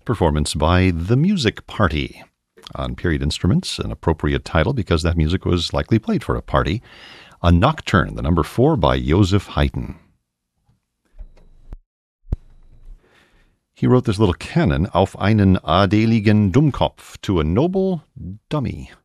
performance by The Music Party on Period Instruments, an appropriate title because that music was likely played for a party. A Nocturne, the number 4 by Joseph Haydn. He wrote this little canon, Auf einen adeligen Dummkopf, to a noble dummy.